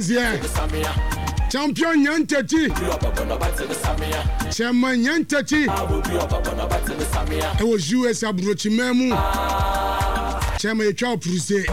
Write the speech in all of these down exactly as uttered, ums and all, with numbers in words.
Yeah. Champion Nyantechi. Chairman Nyantechi. It was U S Abrochi Memu. Chairman Echao Pruse.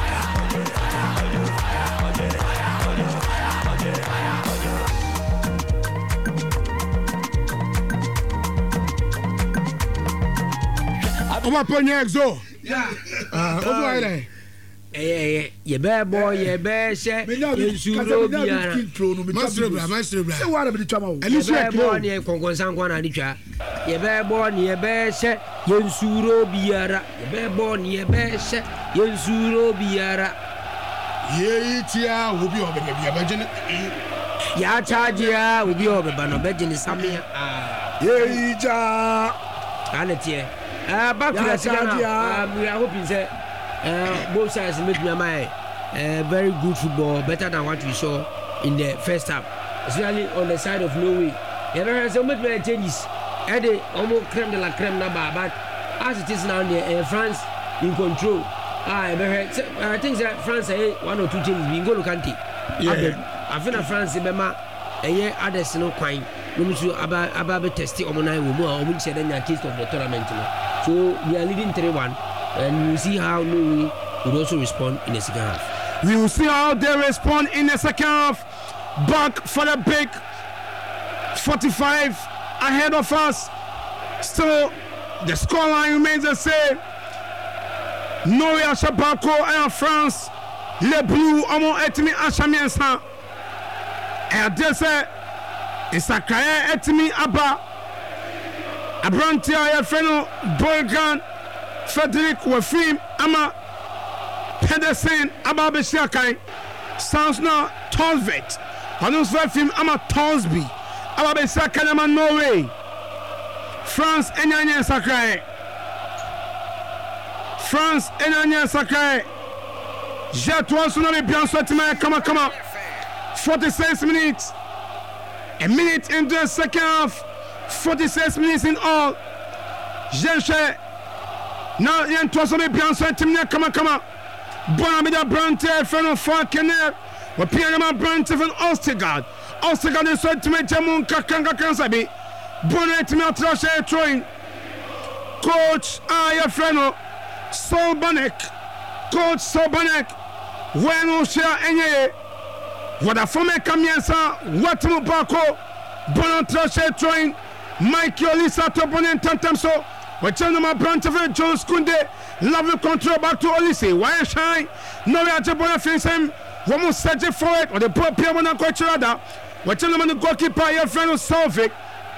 Oba Ponye Exo. Yeah. Ah, oba ile. Eh, ye be boy, ye be she, ye suro biara. Master bra, master bra. Se wara be twa ma wo. Ye be boy ni konkonsan kwa na di twa. Ye be boy ni ye be she, ye suro biara. Ye be boy ni ye be she, ye suro biara. Ye itia obi obe be bia bagene. Ya charge ya obi obe ba no begene samia. Ah. Ye ija. Ana tie. Ah, back to the second. Ah, we are hoping say Uh, both sides make me my uh, very good football, better than what we saw in the first half, especially on the side of Norway. You ever heard so much changes? Eddie almost creme de la creme number, but as it is now, uh, France in control. I ever heard. So, I think that France uh, one or two changes. We go to country. Yeah. I feel that France remember a year others no quite. No much about about testing on nine women or which said in the taste of the tournament. So we are leading three one. And we'll see how Norway will also respond in the second half. We will see how they respond in the second half. Back for the big forty-five ahead of us. Still, the scoreline remains the same. Norway, Ashabako, and France. Le Blue, Omo Etimi, Ashamiensa. And this is a Kaya Etimi Abba. Abrantia, Yafreno, Borgan. Frederick Wafim Ama Pedersen Ama Beshakai Sansna Tolvet Hanus Wafim Ama Tolsby Ama Beshakai Ama Norway France Enyanya Sakai France Enyanya Sakai Jetois Tsunami Bianso Timaya Kama Kama forty-six minutes a minute into the second half forty-six minutes in all Jenche now, yen toso me bianso timne kama kama. Bona me da brante feno fa kener. Wa pia ma brante fen Ostegard. Ostegard is so timne jamun kakanga kansabi. Bona timne trashe throwing. Coach Aya Freno Solbanek. Coach Solbanek. When o share enye. Wada fome kamiensa watu bako. Bona trashe throwing. Mike Yolisa to bonen tantam so. We're telling my branch of it, Jones Kunde, lovely control back to Olise. Why shine? No, we are to bona face him. One more search for it, or the poor people on coach rather. We're telling the goalkeeper, your friend of Salvik.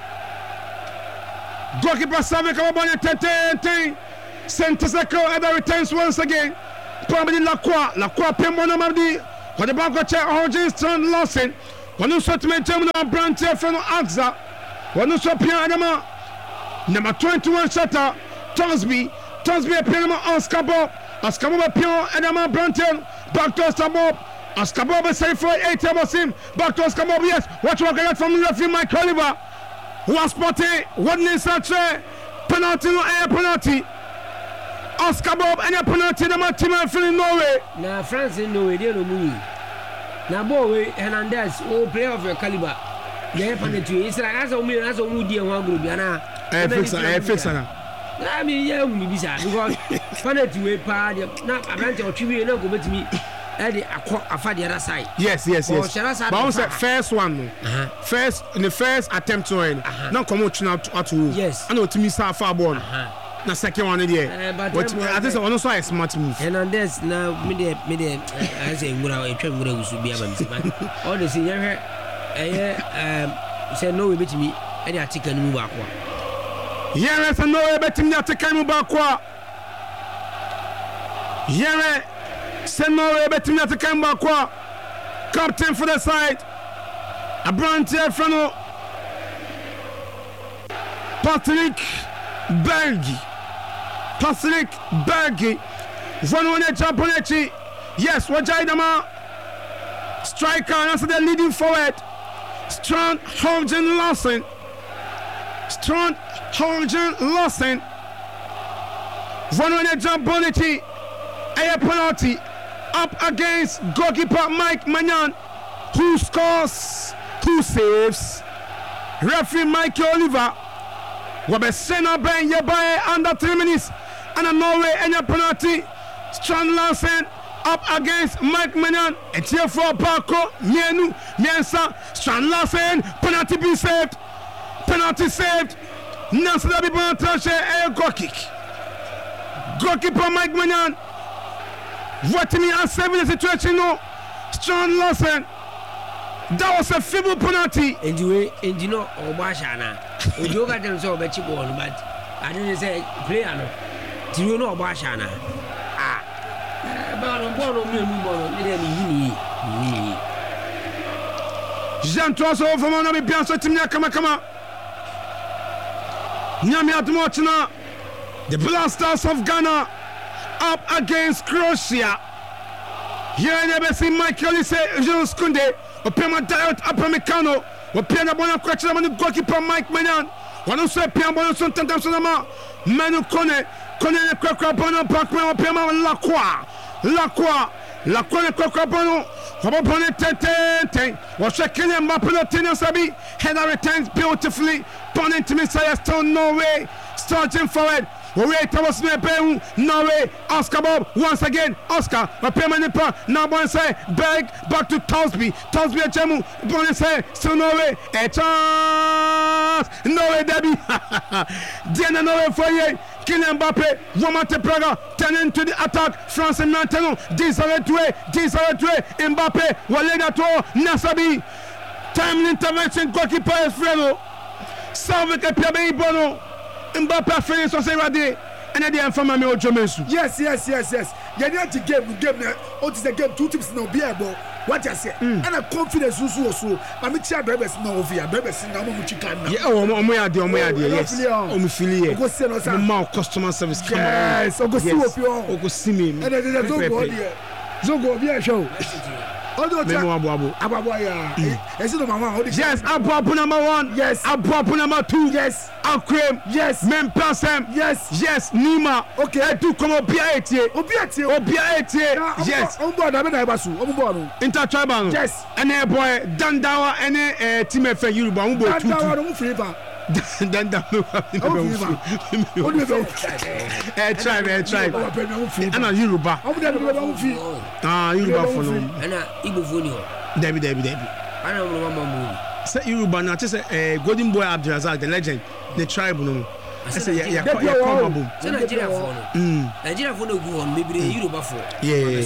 Goalkeeper Salvik, our bonnet, ten, ten. Center circle, other returns once again. Probably Lacroix, Lacroix, Pemona Mabdi, for the back of chair, Origin Strand Lawson. One who sought to maintain our branch of friend of Axa. One who saw Pierre Adama. Number twenty-one shutter, Tonsby, Tonsby appearing on Oscar Bob, Oscar Bob appearing Edama Branton, back to Oscar Bob, Oscar Bob is safe for eight tables him, back to Oscar Bob, yes, watch what I got from the referee Mike Oliver, who was spotted, one in such a penalty, no air penalty. Oscar Bob and a penalty, the man team in Norway. Now, France in Norway, they don't move. Now, boy, Hernandez, all player of your caliber, they penalty. It's like as a million, as a moody and one group, Yana. I fix I fix her. I mean, yeah, we be sad because funny to a party. Now, I ran to a T V and not go with me. Eddie, I caught a far the other side. Yes, yes, yes. But I was the first one. Uh-huh. First, in the first attempt to win. Uh-huh. Now, come out now to yes. I know to me, so far born. Uh-huh. The second one, yeah. Uh, but I think I want to say a smart move. And on this, now, me there, me there, I say, what I try to be a all the senior, um, said no, we beat me. Eddie, I take a move back. Yes, I know about him that take him back. Yes, send no about him that take him back. Captain for the side. A brand here from Patrick Bergi. Patrick Bergi. One one jump on it. Yes, Wajaidama. Striker, that's the leading forward. Strand Holgen Lawson. Strand Holgen Lawson. One on a jump on it. A penalty up against goalkeeper Mike Magnan. Who scores? Who saves? Referee Michael Oliver. Wabesena Ben Yebaye under three minutes. And a Norway and a penalty. Strand Larsen up against Mike Menyan. And here for Parko, Mienu, Miensa, Strand Larsen, penalty be saved. Penalty saved. Nansada Biban Trache, a goal kick. Goalkeeper Mike Menyan. What me and saving the situation no. Strand Larsen. That was a feeble penalty. And you and you know Obashana. You got them so bet you go on, but I didn't say player no. Do you know Obashana? Ah. Jean Tosso from Monami Pianso Timia Kamakama. Nyami Atmochina. The Blasters of Ghana up against Croatia. Here I never see Michael say Jules Kunde. Opema Diot Upamecano. Opena Bona Quacha on the goalkeeper Mike Menyan. One of the Piambo Sontanama. Manu Kone. Kone Kwakwa Bono Pakman Opema Lacroix. Lacroix. Lacroix Kwakwa Bono. Wabopone Tente. Was checking him Mapino Tinasabi. Header returns beautifully. Bonnet to Messiah Stone Norway. Starting forward. Wait, I was Nepeu, Norway, Oscar Bob, once again, Oscar, a permanent part, now Bonse, Berg, back to Tosby, Tosby at Chemu, Bonse, still Norway, a chance, Norway, Debbie, Diana Norway for you, Kylian Mbappe, Womate Praga, turning to the attack, France and Manteno, Disaretue, Disaretue, Mbappe, Walega to Nasabi, timely intervention, goalkeeper Fredo, Salve Piabe Bono. Mbappe finish on say ready and then the farmer me ojomensu. Yes, yes, yes, yes. You need to game game na o is the game two teams now be able. What you say? And a confidence also so. But me chia drivers now over here. Drivers now mo chicken now. Yeah, oh, omo ya de, omo ya de. Yes. Omo feel here. Go see no sir. More customer service come on. Yes, go see what you. O go see me. And then the zo go here. Zo go here show. Memo Abu Abu. Abu Abu ya. Is it number one? Yes, Abu Abu number one. Yes. Abu Abu number two. Yes. Akrem. Yes. Mempasem. Yes. Yes. Nima. Okay. Etu komo Obia etie. Obia etie. Obia etie. Yes. On board na be na basu. On board. Intertribal. Yes. Ene boy Dandawa ene eh, team F Yoruba un boy two. Dandawa no flavor. Dandawa. O de be. Eh tribe, eh tribe. Ana Yoruba. O de be be fi. Ah, Yoruba for no. Ana Igbo for no. Debi debi debi. Ana mo mama mo. Say Yoruba na say eh Golden Boy Abdulrazak the legend, the tribe no. I say ya ya come abum. Say Nigeria for no. Mm. Nigeria for no go on maybe Yoruba for. Yeah.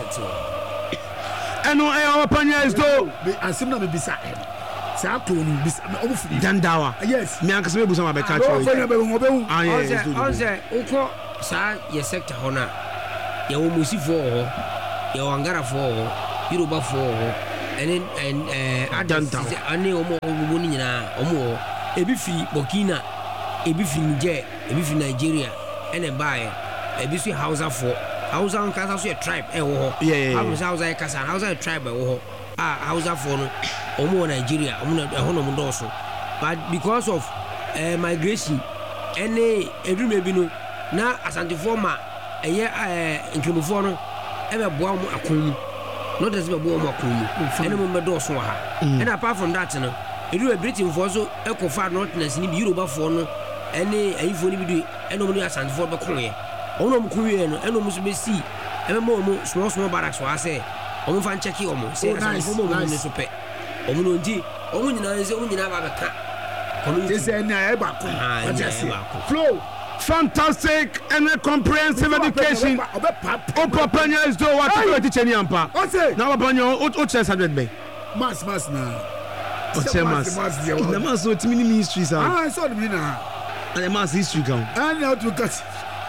Eno eh our panyas do. Asim na me bisa. Say ato no bisa. Omo fi. Dandawa. Yes. Me anka me busa ma be catch you. Ah yes. On say uko sa ye sector ho na. Ye wo musifo ho. Ye wangara fo ho. Yoruba fo ho. And and uh Adanta ane omo omo ni nyina omo ebi fi Burkina ebi fi Niger ebi fi Nigeria ene bae ebi so Hausa fo Hausa on kasa so a tribe e wo ho yeah Hausa Hausa kasa Hausa tribe e wo ho ah Hausa fo no omo Nigeria omo na ho no mo do so but because of uh, migration ene edume bi no na Asante fo ma eye eh nkemufo no e be boa mo akon not as we go makum and mo medo so ha and apart from that no edu everything for so eco far notness ni Yoruba for no any ayifo ni bidu eno mo Asante for be kon ye ono mo kun ye no eno mo so be si e mo mo small small barracks wa say o mo fan check o mo say Asante for mo mo ni so pe o mo no nti o mo nyina say o mo nyina ba be ka community say na e ba kon what you say flow. Fantastic and a comprehensive education. Opa Panya is doing what you teach any ampa. Now, Panya, what chess hundred bay? Mass, mass now. What's your mass? The mass, what's mini ministries are. Ah, I saw the winner. And the mass history count. And now to cut.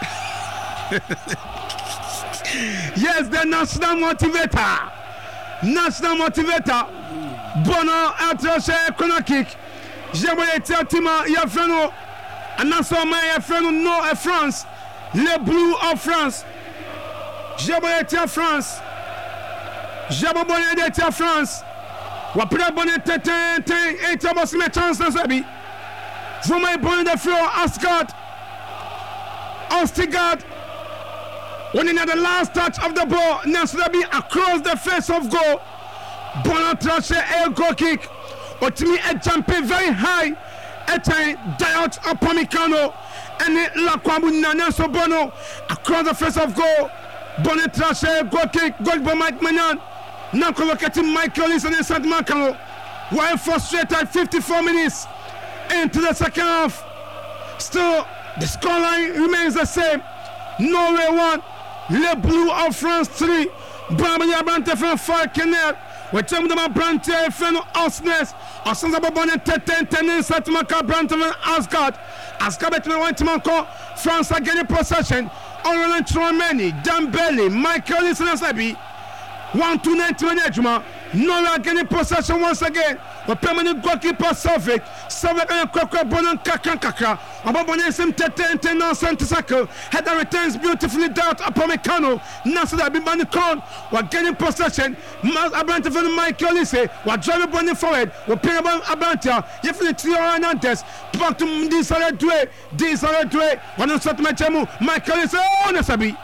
Yes, the national motivator. National motivator. Bono, Altroshe, corner kick. Jeboye Tima, Yafreno. And that's all my friend no a France, les Bleus of France. Jaboyetia France. Jaboyetia France. Wapre bonne tete ten et tabos me chance na sabi. From my bonne de floor Asgard. Ostigard. When in the last touch of the ball, Nasabi across the face of goal. Bona Trashe a goal kick. Otimi a jumping very high. A time Diot Upamecano and Lakwabu Nana Sobono across the face of goal. Bona Trashe goal kick. Goal by Mike Manan. Now collocating Michael Lison and Sant Macano. While frustrated fifty-four minutes into the second half. Still, the scoreline remains the same. Norway one, Le Bleu of France three. Brabant Abrante from Falconer. We tell them Abrante from Osnes. Osnes Ababon ten ten in Satmaka Brante from Asgard. Asgard between one to Manco. France again possession. Aurelien Tchouameni, Dembele, Michael Lison and Sabi. one to ninety Juma. Norway again possession once again. The permanent goalkeeper Savik. Savik and Kwakwa Bonan Kakan Kaka. Abobonesim ten ten on center circle. Header returns beautifully down to Upamecano. Nasser Bibanikon. We're getting possession. Abrante from Michael Lise. We're driving Bonnie forward. We're playing about Abrante. If the trio Hernandez. Back to Disara Due. Disara Due. One on Satmachamu. Michael Lise. Oh, Nasabi.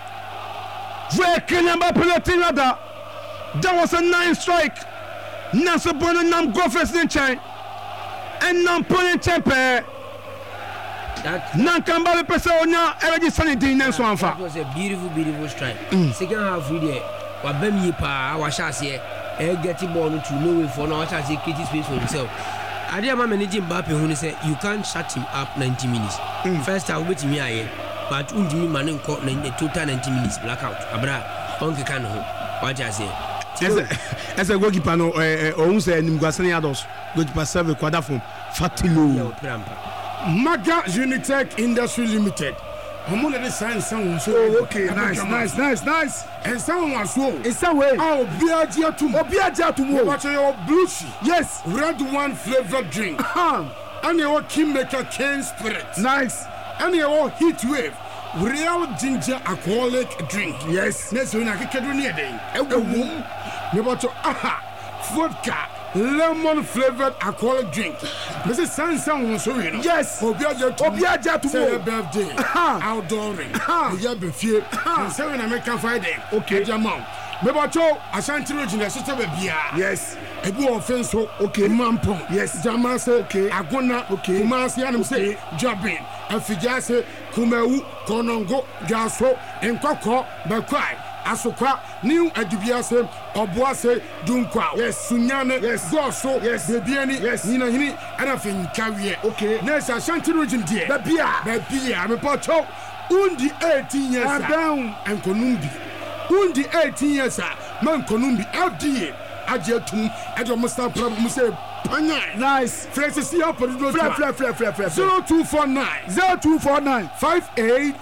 Very number penalty radar. That was a nice strike. Nasa Bono Nam go first in chain. And Nam Pony Tempe. Nankamba Pesona, Eredi Sanity, Nanso Anfa. That was a beautiful, beautiful strike. Mm. Second half, we did. Wabemi Pa, our chassis, a getting ball to no for now, chassis, creating space for himself. I did my managing Mbappe who said, you can't shut him up ninety minutes. Mm. First, I'll wait me aye, but Undimi Manin caught the total ninety minutes blackout. Abra, Uncle Cano, what I say. As a goalkeeper, no, or say Nimgasani Ados, goalkeeper serve Quadafum, Fatilu. Maga Unitech Industry Limited. I'm one of the signs. Oh, okay, nice, nice, nice, nice. And someone was so. It's a way. Oh, beer to more, beer to more. But your blue, yes, red one flavored drink. And your Kingmaker cane spirit. Nice. And your heat wave. Real ginger alcoholic drink. Yes. Next one I can do near day. A woman. Nebato aha. Vodka. Lemon flavored alcoholic drink. Missus Sansan was so you. Yes. Obiaja to Obiaja to say birthday. Outdooring. You have been fear. Seven American Friday. Okay. Jamon. Nebato Ashanti region sister bia. Yes. Ebu offense okay. Mampong. Yes. Jamase okay. Agona okay. Kumasi anum say Jabin. Afijase Kumeu Konongo Gaso Enkoko Bakwai Asokwa New Adubiase Obuase Dunkwa yes Sunyane yes Goso yes Bebiani yes Nina Hini Anafin Kawie okay Nessa Ashanti region dear Babia Babia me poto undi eighteen years down and Konumbi undi eighteen years man Konumbi L D A Ajetum Ajo Musta problem say nice. Francis, you up on the flap, flap, flap, flap, flap. Zero two four nine, zero two four nine, five eight,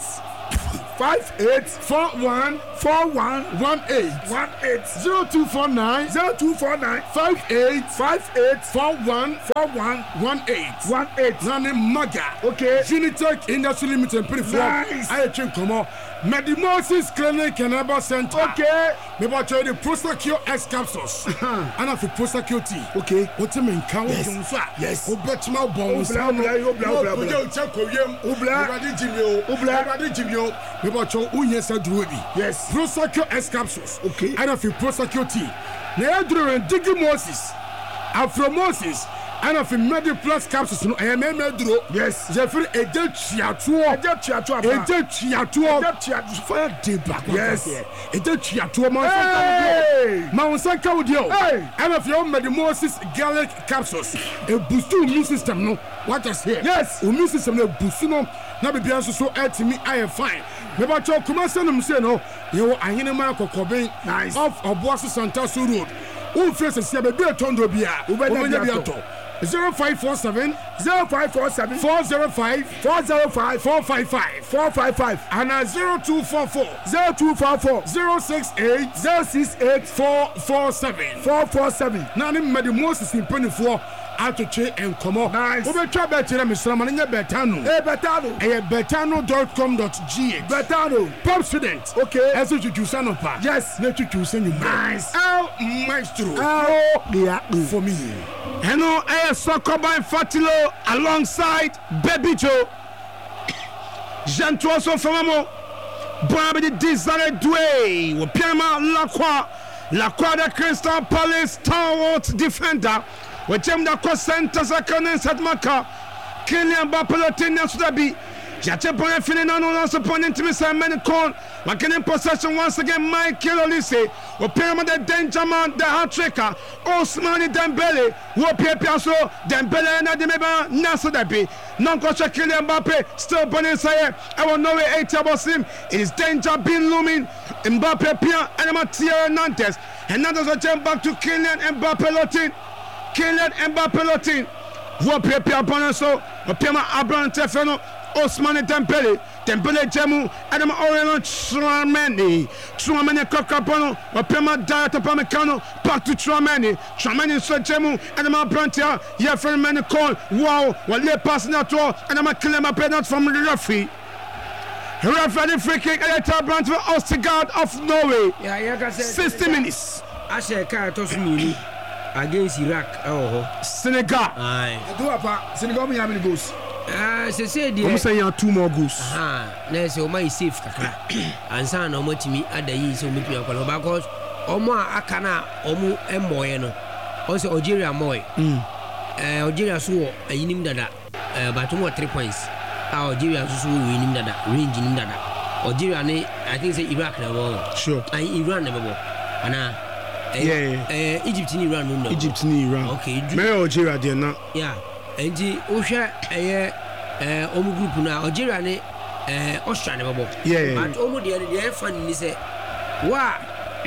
five eight, four one, four one, one eight, one eight, zero two four nine, zero two four nine, five eight, five eight, four one, four one, one eight, one eight. Nani Maga. Okay. Unitech Industry Limited. Nice. I think come on. Medimosis Clinic and Herbal Center. Okay. Me about try the Prostacure X capsules. And I for Prostacure tea. Okay. What you mean? Can we do so? Yes. O bet my bones. Obla obla obla obla. Obla check koyem. Obla. Obla jimio. Obla. Obla jimio. Me about try unye sa drubi. Yes. Prostacure X capsules. Okay. And I for Prostacure tea. Na adro and Digimosis. Afromosis. And of Medi Plus capsules, no, I am a medro. Yes, Jeffrey, a dead chiatua, a dead chiatua, a dead chiatua, a dead chiatua, fire deep back. Yes, a dead chiatua, Mount Sanka Udio, and of your Medimosis Gallic capsules, a boost to immune system. No, what is here? Yes, immune system, no boost, no, not be answer so add to me. I am fine. Maybe I'll come and send them say no, you are a Marco Cobain, nice off of Bossy Santasu Road. Who faces a Sabia Tondo Bia, who better zero five four seven zero five four seven four zero five four zero five four five five four five five and a zero two four four zero two four four zero six eight zero six eight four four seven four four seven. Now the most simple for out to check and come on. Nice. We try better Mister Mananya Betano. Eh Betano. Eh betano dot com dot g h. Betano. Pop student. Okay. As you choose Sanopa. Yes. Let you choose any. Nice. El Maestro. Oh yeah. For me. Hello, a soccer by Fatilo alongside Baby Joe. Jean Toison Famamo. Bobby the Desire Dway. Pierre Lacroix. La Quadra Crystal Palace stalwart defender. We jam da cross center second set maka. Kylian Mbappé lotin na sudabi. Jate point fini na no last opponent me say many con. Like in possession once again Michael Olise. We pyramid the danger man the hat tricker. Ousmane Dembele. We Pepe so Dembele na de meba na sudabi. Non coach Kylian Mbappé still burning say I will know eight about him. It is danger being looming. Mbappé Pia and Matteo Nantes. And now there's a jump back to Kylian Mbappé lotin. Kylian Mbappé lotin. We Pepe upon so we Pema Abraham Tefano. Ousmane Dembele, Dembele Jemu, Adam Orelon Trameni, Trameni Kokapono, Opema Diet Pamecano, back to Trameni, Trameni so Jemu, Adam Brantia, Yefren Menicol, wow, while they're passing at all, and I'm a claim a penalty from the referee. Referee free kick at the branch for Ostigard of Norway. Yeah, yeah, sixty minutes. I say, Cartosmini against Iraq. Oh, Senegal. Aye. Do apa, Senegal, how many goals? Ah, se se dia. I'm saying two more goals. Ah, na se o mai safe kakra. Ansa na o matimi adayi se o matimi akwa because omo aka na omo emboye no. O se Algeria moy. Mm. Eh Algeria so ayinim dada. Eh batomo three points. Ah Algeria so so winim dada. Range nim dada. Algeria ne I think say Iraq na wo. Sure. And Iran na bebo. Ana eh, yeah. Eh Egypt ni Iran no. Egypt ni Iran. Okay. Me Algeria there na. Yeah. Enti ohwa eh eh omu group na Algeria ne eh Austria ne babo. Yeah. But omu de de fan ni say wa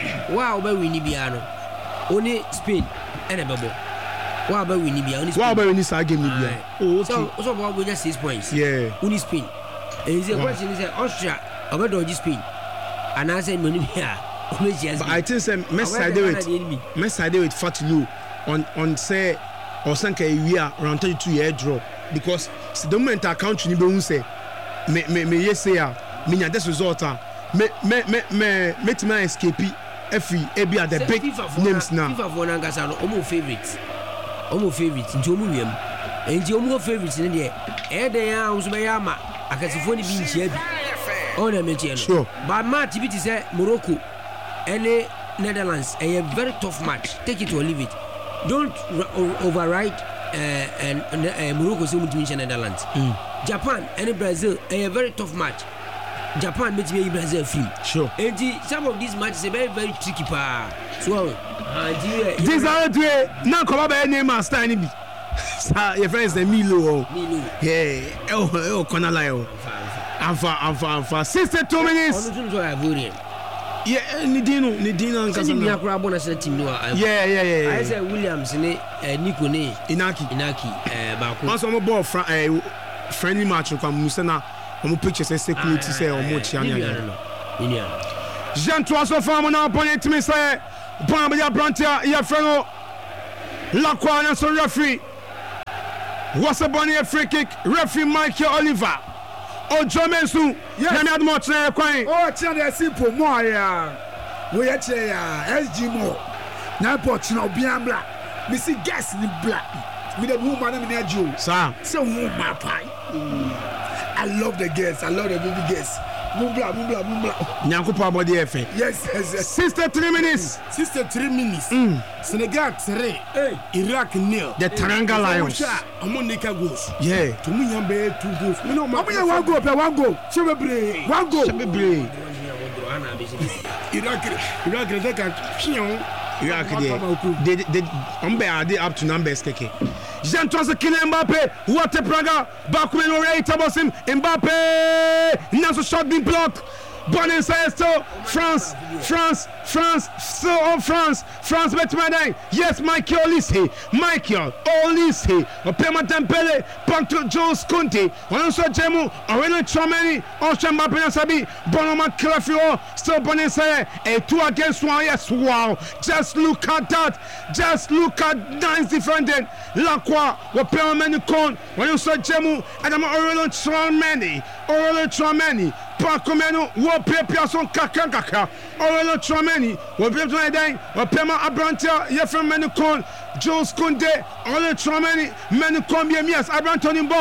wa oba wini bia no. Oni Spain ene babo. Wa oba wini bia oni Spain. Wa oba wini sa game ni bia. Oh okay. So so oba go six points. Yeah. Oni Spain. And the question is Austria oba do Spain. And I say money bia. But I think say Messi side with Messi side with Fatilu on on say or sanka we are around thirty-two year draw because the moment our country ni be say me me me yes say me nya this result me me me me me tima escape every ebi at the big names now FIFA for na ngasa no omo favorite omo favorite nti omo wiem nti omo favorite ne de e den a unso be ya ma akasifo ni bi nchia bi on na meche no but match bi ti say Morocco and Netherlands a very tough match take it or leave it. Don't override uh, and, and uh, Morocco so much mention Netherlands. Mm. Japan and Brazil a very tough match. Japan makes me Brazil film. Sure. And the, some of these matches are very very tricky pa. So uh, this are the now come up any master any be. Your friends the Milo. Milo. Yeah. Oh oh corner line. Anfa anfa anfa sixty-two minutes. Yeah, Nidino, Nidino, and yeah, yeah, yeah. I said Williams, Nico, Inaki, Inaki, Baku. Once I'm a ball friendly match from Musana, on pictures and security say or much. Jean Toiso Farm now opponent to me say, Bambia Brantia, Yafreno, Lacroix, and so referee. What's a bunny a free kick? Referee Michael Oliver. Oh, Jomesu, yes. Let me much now, Quine. Oh, it's not simple more. We are S G more. Now, but no Biambla. We see gas in black. With a woman in the Jew. Sir, so my pie. I love the guests. I love the baby guests. Mumbla, mumbla, mumbla. Nyankupa body F. Yes, yes, yes. sixty-three minutes. sixty-three minutes. Mm. Senegal three. Hey. Iraq nil. The Taranga Lions. Amonika goals. Yeah. To me, I'm better two goals. No, no, one goal, one goal. Shebebre. One goal. Shebebre. Iraq, Iraq, they can. Iraq, they, they, they, I'm better up to numbers, Keke. Jean Toiso Kylian Mbappé, what a praga, back when we eight about him, Mbappé, now so shot being blocked. Bon inside still, France, France, France, still on France, France Betmadai, yes, Michael Olise, Michael Olise, Opema Dembele, back to Jules Kounté, Alonso Jemu, Aurelien Tchouameni, Ousmane Mbappé Nasabi, Bonoma Kilafio, still Bon inside, a two against one, yes, wow, just look at that, just look at nice defending, Lacroix, Opema Menicon, Alonso Jemu, Adam Aurelien Tchouameni, Aurelien Tchouameni, Pakomeno, Wopia son Kaka Kaka, Aurelien Tchouameni, Wopia Dang, Wopema Abrantia, Yefren Menicon, Jules Kounté, Aurelien Tchouameni, Menicon, yes, Abranton Bo,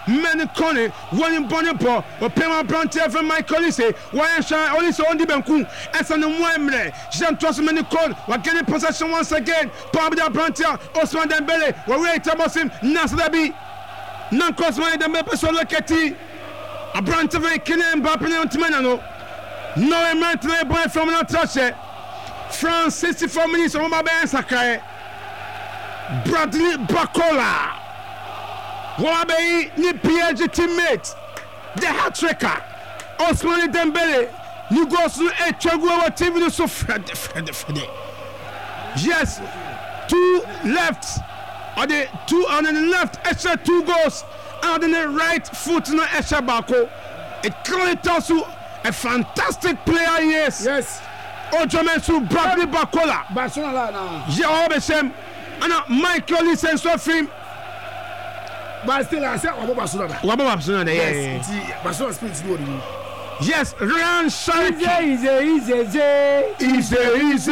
many corner one in bonnie po or pema brantia from my colleague why shall only so on the banku as an umwemre Jean Toss many con we're getting possession once again Pabda brantia Osman Dembele we're waiting about him Nasdabi non cross money Dembele so look at it a branch of a Kenan Mbappe on Timanano no man to boy from an touch France sixty-four minutes on my band Sakai Bradley Bacola Wabe ni P S G teammate the hat-tricker Osman Dembele you go to a Chagua T V so Fred Fred Fred yes two left or the two on the left extra two goals and on the right foot no extra Bako it clearly tells you a fantastic player he is yes Ojomensu Bradley Bacola Barcelona now yeah all the same and Michael listen so film but still I say Wabo Barcelona Wabo Barcelona yeah yes Barcelona speaks no you yes Ryan Sharky easy easy easy easy easy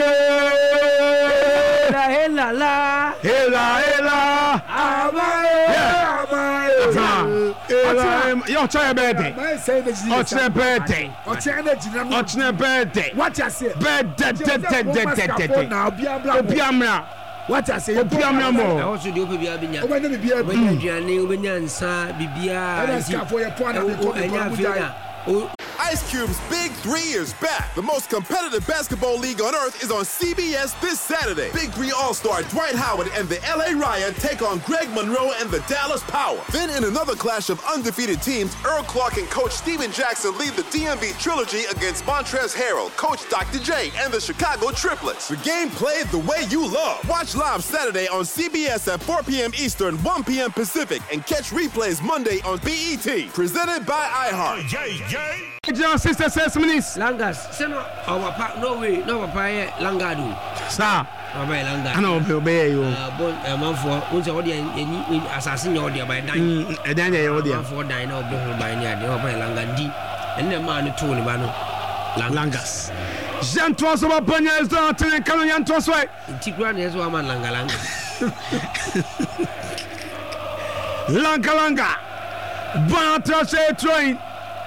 la hela la hela hela amaye amaye yo try birthday ochne birthday ochne birthday what you say birthday obiamra what I say obiamra mo also the obia binya obanya bibia obanya aduane obanya nsa bibia and scar for your point and the Ice Cube's Big Three is back. The most competitive basketball league on earth is on C B S this Saturday. Big Three All-Star Dwight Howard and the L A Ryan take on Greg Monroe and the Dallas Power. Then in another clash of undefeated teams, Earl Clark and Coach Steven Jackson lead the D M V Trilogy against Montrezl Harrell, Coach Doctor J, and the Chicago Triplets. The game played the way you love. Watch live Saturday on C B S at four p.m. Eastern, one p.m. Pacific, and catch replays Monday on B E T. Presented by iHeart. Yay, yay. Just sixty-six minutes. Langas, seno our pa no way, no papa Langadu. Sir, obey Langa. I know obey you. Uh, bon, a month for once already any assassin or by nine. Mm, and then they are for dine or by near the Opa Langandi, and the man told Bano Langas. Jean Toswa Banya is not telling Kalayan Tosway. Tigran is one man Langalanga. Langa Langa. Bantrashe train.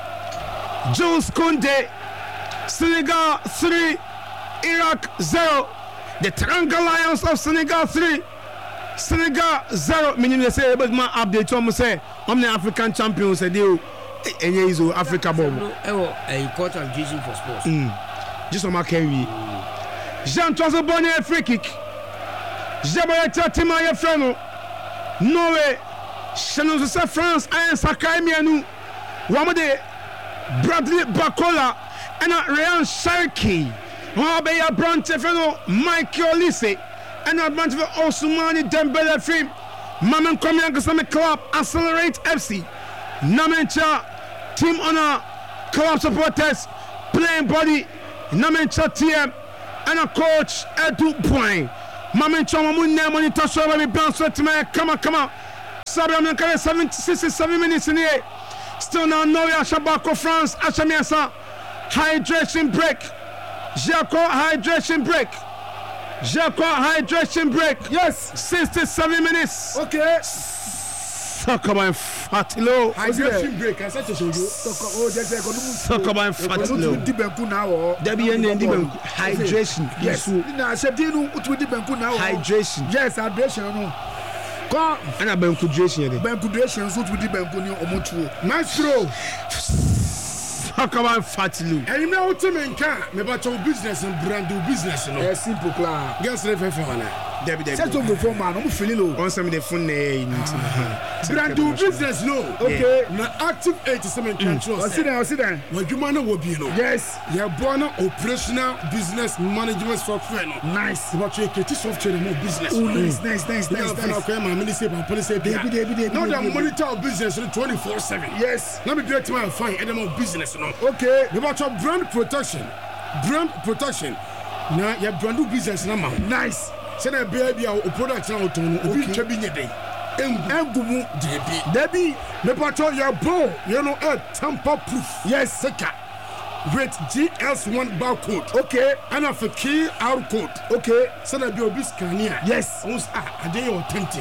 Jules Kounde, Senegal three, Iraq zero. The Teranga Lions of Senegal three, Senegal zero. Meaning they say, but my update on say, I'm the African champion. Say they, and you is Africa bomb. A court of judging for sports. Just on my carry. Jean Tosso Bonnier free kick. Jabarata Timaya Freno. Norway. Chanoza France and Sakai Mianu. Wamade. Bradley Bacola and Ryan Sharky. Wabeya Brantefeno, Michael Olise, and a bunch of Osmani Dembele film. Maman Komiankasame Club, Accelerate F C. Namencha, Team Honor, Club supporters, playing body, Namencha T M, and a coach, Edu Point. Mamencha Mamun Monitor Show, we bounce to me. Come on, come on. Sabram Nankare, sixty-seven minutes in here. Still now, Noya Shabako France, Achamiasa. Hydration break. Jaco hydration break. Jaco hydration break. Yes. sixty-seven minutes. Okay. Sokoban Fatilo. Hydration break. I said to you. Sokoban Fatilo. Debbie and Dibanku. Hydration. Yes. I said, do you know what we did now? Hydration. Yes, hydration. And a Bankudration. Bankudration, so we did Bankuni or Motu. Maestro. Talk about Fatilu. And you know what I mean? Me about your business and brand new business. No, simple, clar. Guess the Fefana. Debbie, Debbie. Set on the phone, man. I'm feeling low. On some of the phone name. Brand new business, no. Okay. Now, active eighty-seven controls. I'll sit down, I'll sit down. What you man will be, no. Yes. You're born operational business management software. Nice. What you get software more business. Oh, nice, nice, nice, nice. Now, okay, my minister, my police, Debbie, Debbie, Debbie. Now, that monitor business twenty-four seven. Yes. Let me do it to my fine animal business, no. Okay. About your brand protection. Brand protection. Now, your brand new business number. Nice. Say that baby, our product now to obi twa bi nyede. Engumu Debbie. Debbie, me pato your bow, you know, a tamper proof. Yes, seka. With G S one barcode. Okay. And of a key R code. Okay. So that be obi scan here. Yes. Once ah, are they authentic?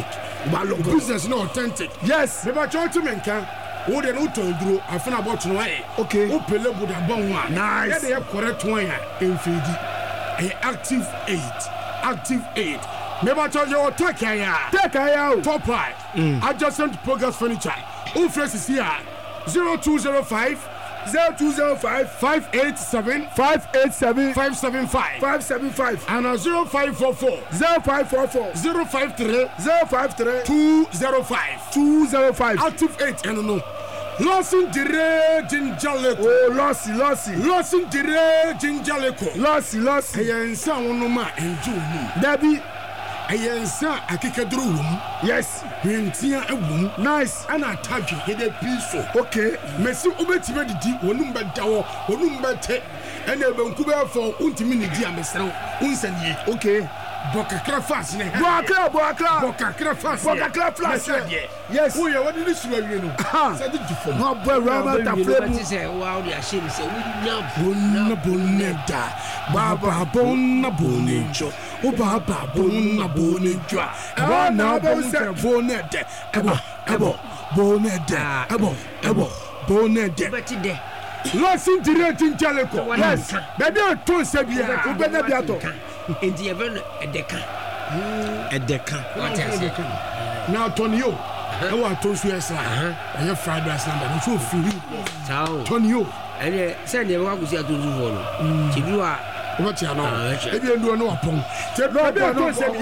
Balogun business no authentic. Yes. Me ba chon to menka. Wo de no ton duro afana bo tno aye. Okay. Wo pele bu da bon wa. Nice. Ya de correct one ya enfidi. A active eight. Active eight. Me ba chon yo take ya. Take ya. Top right. Mm. Adjacent Progress Furniture. Who faces here? zero two zero five zero two zero five five eight seven five eight seven five seven five five seven five and a zero five four four zero five four four zero five three zero five three two zero five two zero five. Active eight and no Losing dire Jinjaleko. Oh, lossy, lossy. Losing dire Jinjaleko. Lossy, lossy. Ayensa wonoma enju mu. Dabi. Ayensa akekaduru wum. Yes. Wentia ewum. Nice. Ana tagi hede piso. Okay. Mesi obetime didi wonum bedawo, wonum bete. Ene benku be fo untimi ni di amesrew. Unsanie. Okay. Bokakra fast ne. Bokakra, bokakra. Bokakra fast. Bokakra fast. Yes. Wo ye wodi ni suwa wie no. Say di fo. No boy Rama ta flame. Say wow dey shame say we na boneda. Baba bonna bonenjo. O baba bonna bonenjo. Eba na bo se bonede. Ebo, ebo, bonede. Ebo, ebo, bonede. Beti de. Losing direct in Jaleko. Yes. Baby o ton se bia. O be na bia to. Enti even edeka. Edeka. What is it? Now Tonio. I want to see us. I have fried rice number. I'm so free. Ciao. Tonio. And send you what we see to do for. Chibua. What you know? Maybe you know upon. Maybe I don't say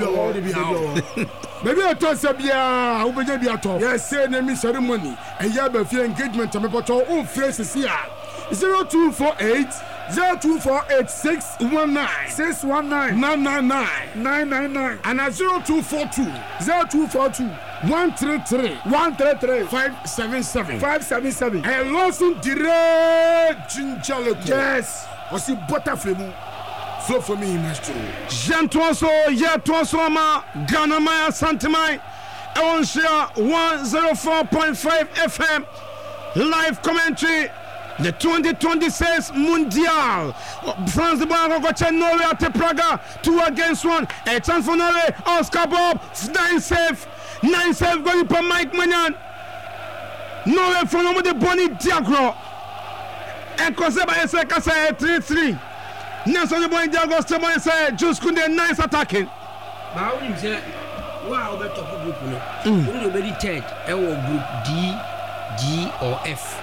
bia. Maybe I don't say bia. I will be at all. Yes, say name ceremony. And you have a few engagement. I'm about to own faces here. Zero two four eight. Zero two four eight six one nine six one nine nine nine nine nine nine nine and a zero two four two zero two four two one three three one three three five seven seven five seven seven. And Lawson dire Jinjaleko. Yes. I see butterfly flow for me, Master. Jean Tosso, yeah, Tosso, ma Ghana Maya Santimai. I want to share one oh four point five F M live commentary. The twenty twenty-six Mundial. France the ball got Norway at Praga. Two against one. A chance for Norway. Oscar Bob. Nine save. Nine save going for Mike Manyan. Norway from the Bonnie Diagro. And Koseba is a Kasa three three. Nelson the Bonnie Diagro. Stable is a just couldn't nice attacking. How do you say? Wow, better group. No, you very third. Our group D, G or F.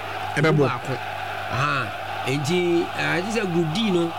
Ah, and uh, this is a group D, no?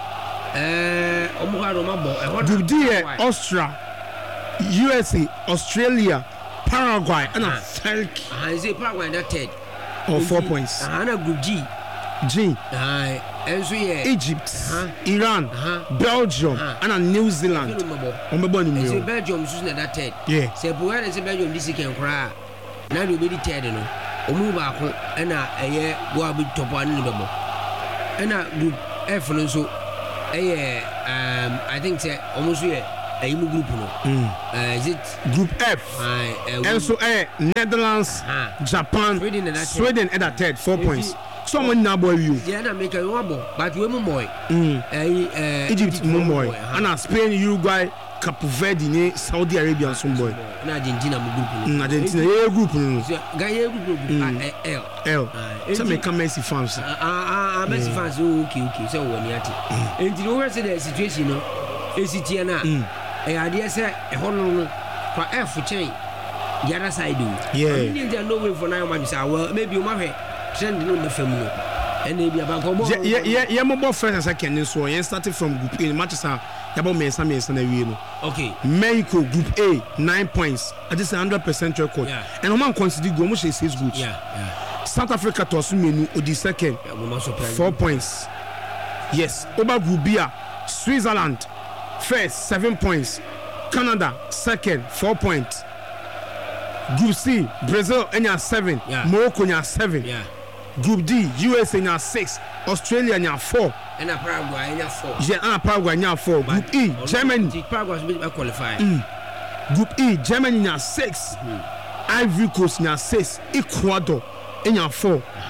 Uh, group D, Austria, U S A, Australia, Paraguay, and a Turkey. I say Paraguay that third. Or four points. And a group G. G. And so yeah. Egypt, Iran, Belgium, and New Zealand. On the bottom, you Belgium is that third. Yeah. Say, where is Belgium this can cry? Now you be the third, no? Omuba and a year go a bit top one in the bubble. And a group F so a um I think say almost a group no. Uh, is it group F? And so a Netherlands, Japan, Sweden at that third four points. Someone now boy you. Yeah, I make a wobble, but we are boy. Egypt, boy, and Spain, Uruguay. Cape Verde, Saudi Arabia, some boy. Argentina group. Argentina, a group. Guy group. L. L. Some make a Messi fans. Ah, Messi fans. Okay, okay. So when you're at it, and you know the situation, no, is it here now? A idea say a whole for F for chain. The other side do. Yeah. I mean, there no way for nine months. Well, maybe you might send on the family. And maybe about yeah, yeah, yeah, more friends I can so I started from group A matches are about me some years and a year. Okay. Mexico group A nine points. I just a hundred percent record. Yeah. And I'm consider go much six groups. Yeah, yeah. South Africa to Asumenu or the second. Yeah, four points. Yes. Over group B, Switzerland first seven points. Canada second four points. Group C, Brazil and you seven. Yeah. Morocco and seven. Yeah. Group D, U S A now six, Australia now four. And a Paraguay now four. Yeah, and a Paraguay now four. Group E, Germany. Paraguay will qualify. Mm. Group E, Germany now six. Mm. Ivory Coast now six. Ecuador now four. Uh-huh.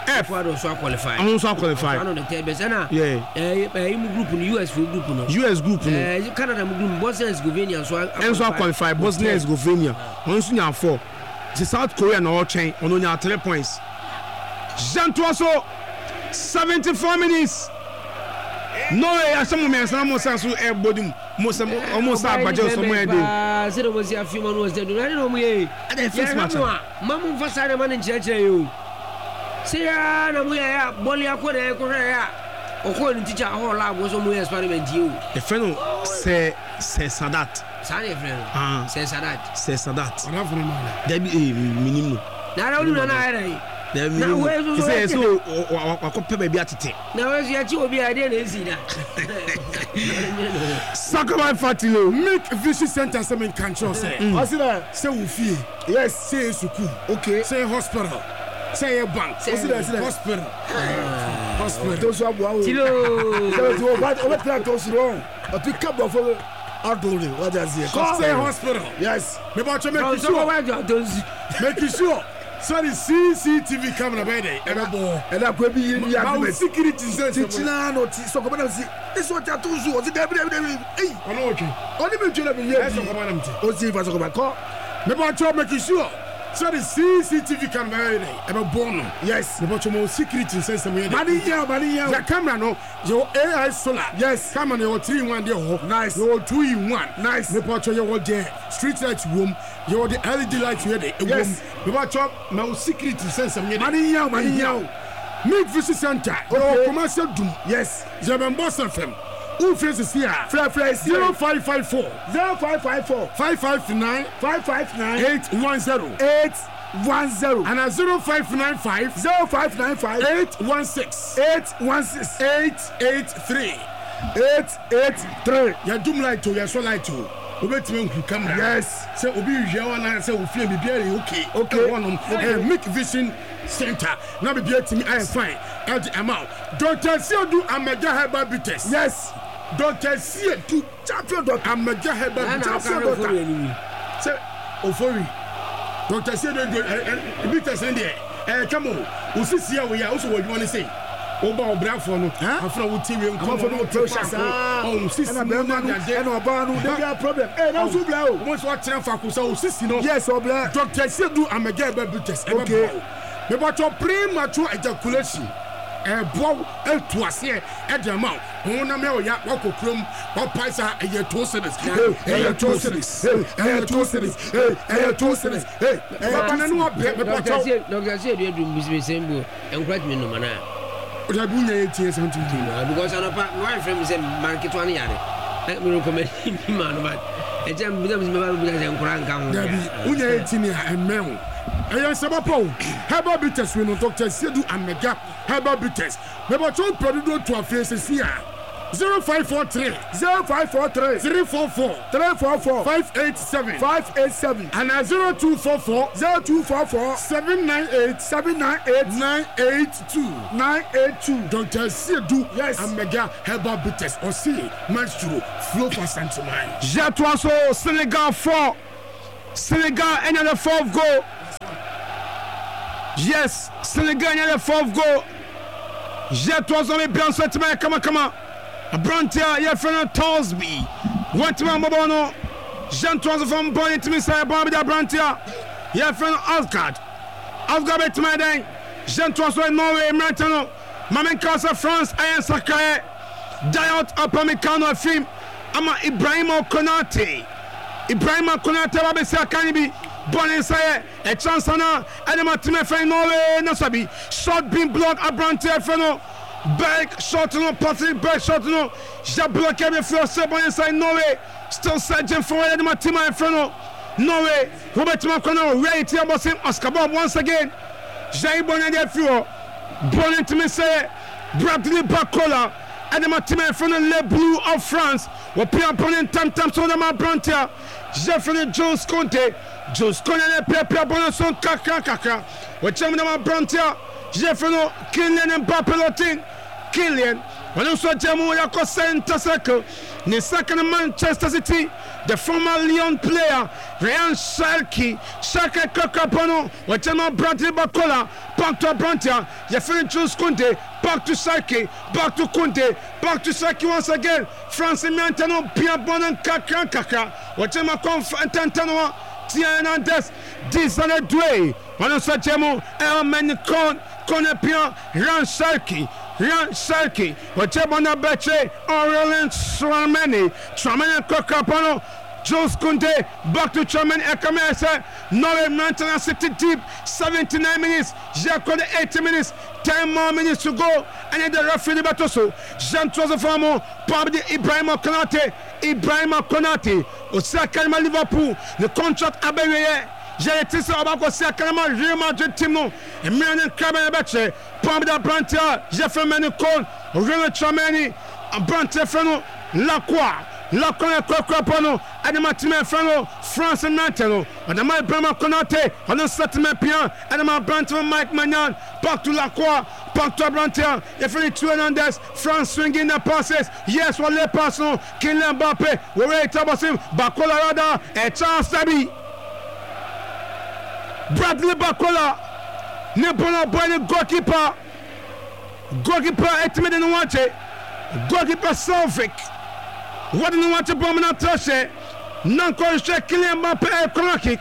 F. Ecuador so qualify. I'm also qualify. I know the third best. Na. Yeah. Eh, eh, group in U S for group no. U S group no. Eh, Canada group Bosnia and Herzegovina so. And so qualify Bosnia and Herzegovina. On so nya four. The South Korea na all chain on nya three points. Jean Toaso seventy-four minutes. No way, I some men some more sense air body most almost abajo somewhere dey. Ah, say was a few man was there. I don't know me. At first match. Mamu for side man in church you. Say ah na mu ya boli akore akore ya. Oko ni teacher whole lab was some experiment you. The friend say say Sadat. Sani friend. Ah, say Sadat. Say Sadat. Ona for man. There be a minimum. Na na na na Now where's say so wakope baby atete. Na where's ya chi obi ade na esi da. Sakamai Fatilo make vision center semen control say. Osira say wo fie. Yes, say school. Okay. Say hospital. Say a bank. Osira say hospital. Hospital. Those are wow. Tilo. So what what plan to wrong. A pick up of Adore, what does he say hospital? Yes. Me about to make sure. Make sure. Sorry, C C T V camera by the Ebo, and I could be in the security center. So, come on, see, this what I told you was it every day. Hey, I'm okay. Only me, Jim, yes, I'm coming to see if I go back. Maybe I'm trying to make sure. Sorry, C C T V camera by the Ebo. Yes, the bottom of security center. Money, yeah, money, yeah. The camera, no, your A I solar. Yes, come on, your three in one day. Nice, your two in one. Nice, the bottom of your day. Street lights room. You the L E D lights here. Yes. We watch up my security sense. Money now, money now. Make vision center. Okay. Commercial doom. Yes. German boss F M. Who faces here? Fair price. Zero five five four. Zero five five four. Five five nine. Five five nine. Eight one zero. Eight one zero. And a zero five nine five. Zero five nine five. Eight one six. Eight one six. Eight eight three. Eight eight three. Your doom light to your soul light to. Obetime nku camera. Yes. Say obi hwehwe wana say ofie bibia okay. Okay. One eh make vision center. Na bibia timi I fine. At the amount. Doctor Siedu Amega Herbal Bitters. Yes. Doctor Siedu champion Doctor Amega Herbal Bitters. Say ofori. Doctor Siedu Bitters in there. Eh come on. Usisi we are also what you want to say. Oba obrafo no afra wo T V nko for no pressure oh sisi no na de na oba no dey problem eh na so bla o mo so tren fa ko so sisi no yes obla Doctor Siedu Amega Herbal Bitters okay me but premature ejaculation eh bo etu ase e de ma ho na me o ya wakokrom o paisa e ye two series eh ye two series eh ye two series eh ye two series eh baba na no be me but Doctor Siedu edum bisembo encourage me no mana oda bunya eighteen something because anopa one friend say market one yare let me recommend him man but e jam bi dem me ba bi dem nkura nka ho dabi unya eighteen ya emmeho eya sabapo Herbal Bitters we no Doctor Siedu Amega Herbal Bitters me but you produce to face here zero five four three zero five four three three four four three four four five eight seven five eight seven and a zero two four four zero two four four seven nine eight seven nine eight nine eight two nine eight two Doctor Siedu yes Amega Herbal Bitters or see Maestro flow for Saint-Domingue. Jetoaso Senegal four Senegal another fourth goal. Yes, Senegal another fourth goal. Jetoaso me bien sentiment come on come on. Brantia, your friend Torsby. What man Bobono? Jean Toaso from Bonnie to me say Bobby da Brantia. Your friend Osgard. Osgard bet my day. Jean Toaso in Norway, Martino. Mamen Casa France, Ayan Sakaye. Diot Upamecano film. Ama Ibrahima Konate. Ibrahima Konate Babesa Kanibi. Bonnie say a chance na Adama Time friend Norway Nasabi. Short beam block a Brantia Feno. Back shot no passing back shot no ja bloqué me for seven inside Norway still searching for the Matima in front Norway Robert Makono right here but him Oscar Bob once again Jay Bonne there for Bonne to me say Bradley Bacola and the Matima in front of Le Blue of France what play opponent tam tam so the man Brantia Jeffrey Jones Conte Jones Conte and Pepe Bonson kaka kaka what chama the man Brantia Jeffrey Kylian Mbappé lotin Kylian. When you saw Jemu Yako center circle, the second Manchester City, the former Lyon player, Ryan Sharky, Sharky Kakapano, Wachema Bradley Bakola, back to Abrantia, Yefini Jules Kunde, back to Sharky, back to Kunde, back to Sharky once again, Francis Miantano, Pia Bonan Kakran Kaka, Wachema Conf Antantano, Tianandes, Disane Dway, when you saw Jemu, El Menicon, Konepia, Ryan Sharky. Ryan Sharky, Wachebona Beche, Aurelien Tchouameni, Tchouameni Kokapano, Jules Koundé, back to Tchouameni Ekamese, Norway Manchester City deep, seventy-nine minutes, Jacob eighty minutes, ten more minutes to go, and then the referee Batoso, Jean Trozofamo, Pabdi Ibrahima Konate, Ibrahima Konate, Osaka Liverpool, the contract Abeye. J'ai été sur Abako Sakalama, Real Madrid team no, et Mianen Kraben Beche, Pamda Brantia, j'ai fait Menicon, Real Tchouameni, Brantia Freno, Lacroix, Lacroix Kokopano, Adama Timé Freno, France Nanteno, Adama Brahma Konate, on a settlement pian, Adama Brantia Mike Magnan, back to Lacroix, back to Brantia, il fait les Hernandez, France swinging the passes, yes, what les passes, Kylian Mbappé, Were Tabasim, Bakola Rada, et Charles Sabi. Bradley Bakola, Nepal boy the goalkeeper, goalkeeper Etimede Nwache, goalkeeper Salvik. What do you want to bomb and touch it? Nanko check Kylian Mbappé corner kick.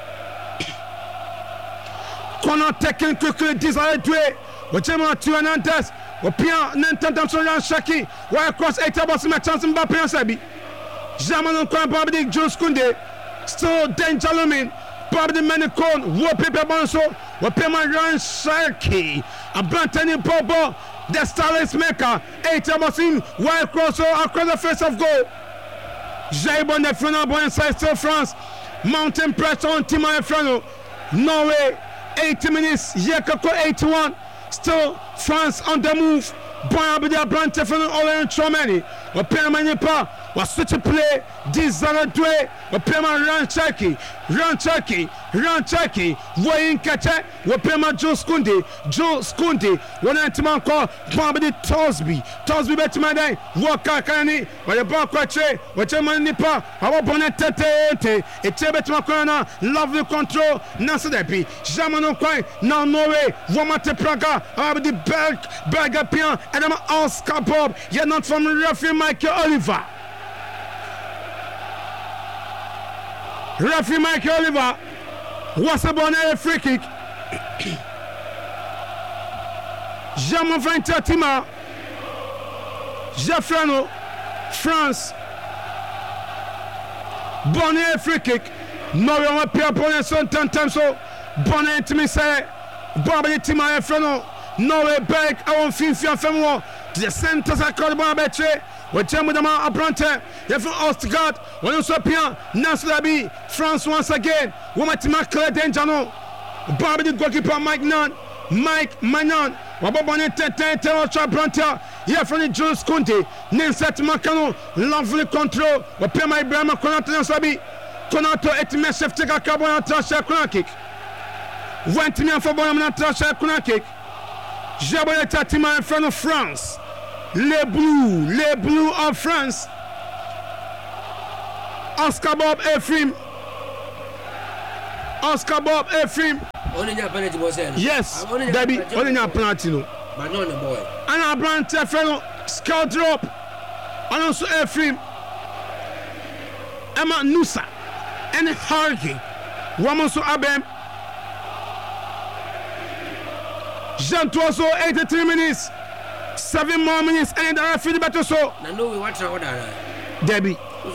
Corner taken quickly, desired way. Whatever two Hernandez, Opia Nantan Soran Shaki, why across eight hours in my chance Mbappé and Sabi. Jaman Kwabadi Jules Koundé, still danger lumin. Pabdi Menicon, Wopepe Bonso, Wopema Ryan Sharky, a Brantani Bobo, the starless maker, eight Abasim, wide crosser across the face of goal. Jaibon the Freno boy inside still France, mountain pressure on Tima Freno, Norway, eighty minutes, Yekako eighty-one, still France on the move. Boy Abida Brante Freno, Aurelien Tchouameni, Wopema Manipa. Was such a play, this Zaradwe, Wapema Ryan Sharky, Ryan Sharky, Ryan Sharky, Wayin Kacha, Wapema Jules Koundé, Jules Koundé, one antiman call, Bobby Tosby, Tosby Betmade, Waka Kani, where the ball quache, Wachema Nipa, our bonnet tete, a Tebetmakana, lovely control, Nasadepi, Jamano Kwai, now Norway, Wamate Praga, Abdi Berg, Bergapian, and I'm Oscar Bob, you're not from referee Michael Oliver. Referee Michael Oliver was a bonnet free kick. Jamon Venter Tima, Jeffreno, France. Bonnet free kick. Norway on Pierre Bonnet son ten times so. Bonnet to me say, Bobby Tima Efreno, Norway back, I want Finfia Femo, the centers are called Bonnet. Wachemu dama Abrante, Yefon Ostgard, when you saw Pian, Nasrabi, France once again, Womatima Claire Denjano, Bobby the goalkeeper Mike Nan, Mike Magnan, Wababone Tete, Terocha Brante, Yefon Jules Koundé, Nenset Makano, lovely control, Wapema Ibrahima Konate Nasrabi, Konato Etime Sheftega Carbona Trasha corner kick. Went me for Bonamana Trasha corner kick. Jaboleta Tima in front of France. Les Bleus, les Bleus of France. Oscar Bob Ephraim. Oscar Bob Ephraim. Yes, baby, only your penalty. But not the boy. And I brand Tefreno, scout drop. And also Ephraim. Emma Nusa. And Harky. Wamonso Abem. Jean Toiso, eighty-three minutes. Seven more minutes and I feel better so. I know we watch our Debbie.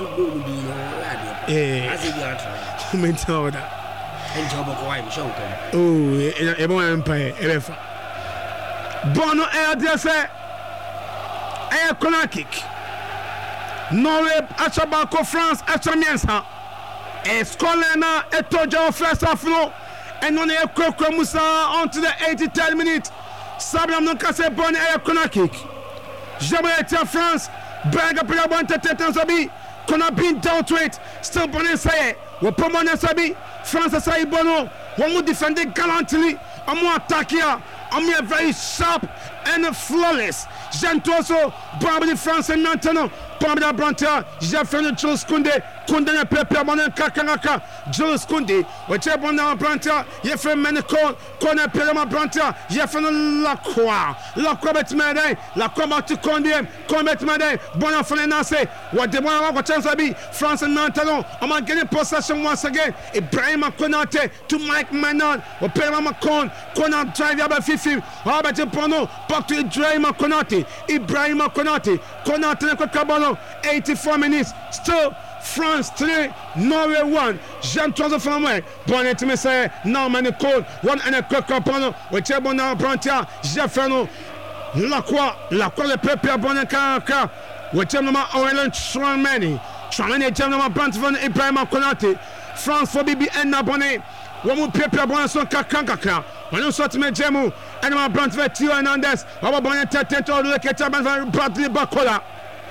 Eh, I mental order. And job of wine show. Oh, everyone empire, ever. Bono air dresser. Air corner kick. Norway, Achabako, France, Achamiensa. A Scotland, a Tojo first half no. And on a Koko Musa onto the eighty-third minute. Sabram non casse bonne air corner kick. Jabaleta France, Berg up la bonne tête en sabi. Qu'on a been down to it. Still bonne say. We pomone sabi. France say bono. We will defend gallantly. On mo attaquer. I'm here very sharp and flawless. Gentoso, Barbara France and Nantano, Barbara Branta, Jeffrey Jules Kunde, Kunde Pepe Monan Kakanaka, Jules Kunde, whichever one now Branta, Jeffrey Menacon, Kona Pelama Branta, Jeffrey Lacroix, Lacroix Made, Lacroix to Conde, Comet Made, Bonafrenase, what the one what chance I be, France and Nantano, I'm getting possession once again, Ibrahim Konate to Mike Manon, or Pelama Con, Kona drive about fifty, Robert Pono, back to Ibrahim Konate, Ibrahim Konate, Konate Kabano, eighty-four minutes, still France three, Norway one. Jean Tozo from away. Bonnet to me say, now many cold, one and a cook upon whichever now Brantia, Jeffano, Lacroix, Lacroix, the Pepe Bonnet Kaka, whichever my Oiland strong many. Tramani General Brantvan, Ibrahim Konate, France for B B N Bonnet, one more Pepe Bonnet Kakanka. When you saw to me, Jemu, and my Brantvan Tio Hernandez, our Bonnet Teto, the Ketaban Bradley Bacola.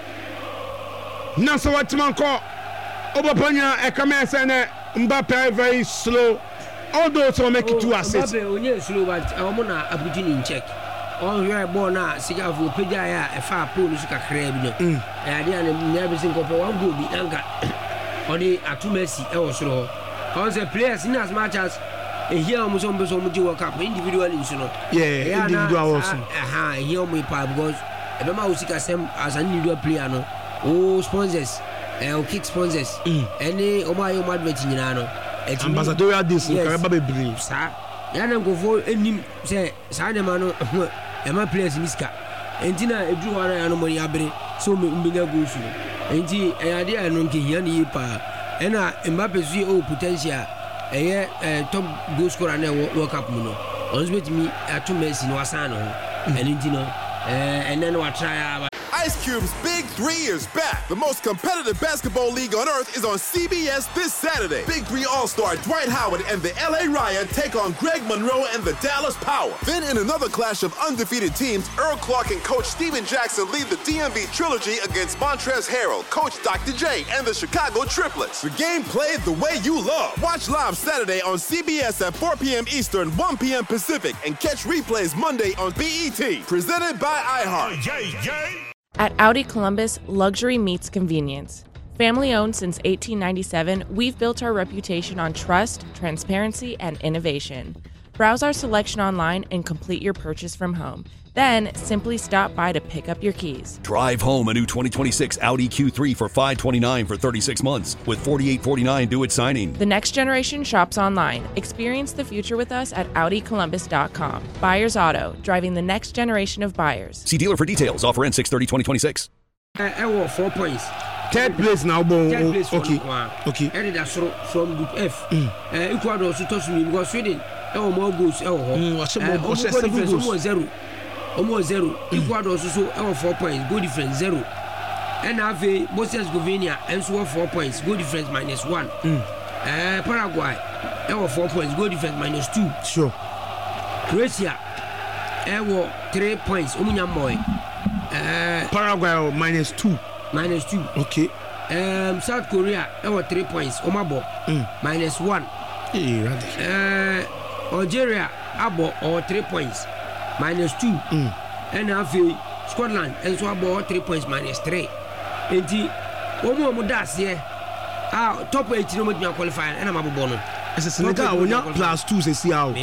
Nasa what Manco. Obapanya Ekamesa and Mbappe very slow. All those who make it to assist. Mbappe slow, but I'm gonna put in check. All your born now, Siga for Pejaya, a far polish crab. I didn't never think of one good be anger. Only a two messy also. All the players in as much as a year almost on the World Cup individually. Yeah, individual also. Aha, here we pub because I don't know as an individual player. Oh, sponsors. Uh, kick sponsors. Any Omayo Madwet in Yano. Ambassador, this Carabba Brief, sir. Yana go for any say, Sadamano, and my players in Miska. And Tina, a drew one anomaly abre, so Mbina goes. And the idea non Kiani pa. And I Mbappe see oh potential. A year top goal scorer and World Cup Muno. On with me at two months in Wasano. And Intino. And then what try. Ice Cube's Big Three is back. The most competitive basketball league on earth is on C B S this Saturday. Big Three All-Star Dwight Howard and the L A Riot take on Greg Monroe and the Dallas Power. Then in another clash of undefeated teams, Earl Clark and Coach Steven Jackson lead the D M V trilogy against Montrezl Harrell, Coach Doctor J, and the Chicago Triplets. The game played the way you love. Watch live Saturday on C B S at four p.m. Eastern, one p.m. Pacific, and catch replays Monday on B E T. Presented by iHeart. Yay, yay. At Audi Columbus, luxury meets convenience. Family owned since eighteen ninety-seven, we've built our reputation on trust, transparency, and innovation. Browse our selection online and complete your purchase from home. Then, simply stop by to pick up your keys. Drive home a new twenty twenty-six Audi Q three for five hundred twenty-nine dollars for thirty-six months with forty-eight forty-nine due at signing. The next generation shops online. Experience the future with us at Audi Columbus dot com. Buyers Auto, driving the next generation of buyers. See dealer for details. Offer ends six thirty twenty twenty-six. I want four points. Third place now, bon. Third place okay. Okay. And that's from Group F. Ecuador also touched me because Sweden. Oh, more goals. Oh, what's more zero. Almost zero. Ecuador also have four points. Goal difference zero. And have Bosnia Herzegovina also four points. Goal difference minus one. Mm. Uh, Paraguay have four points. Goal difference minus two. Sure. Croatia have three points. Omunyamboy. Uh, Paraguay minus two. Minus two. Okay. Um, South Korea have three points. Omabo mm. minus one. Yeah, uh, Algeria have or three points. Minus two. Mm. And now Scotland and so about three points minus three. And the one more that's here. Ah, top eight no qualifying and I'm a bonus. As a Senegal, we're not plus two, say, see how.